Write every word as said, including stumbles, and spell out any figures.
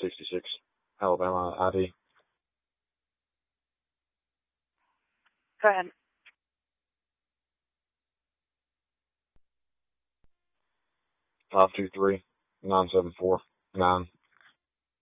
sixty-six, Alabama I D. Go ahead. Five two three nine seven four nine.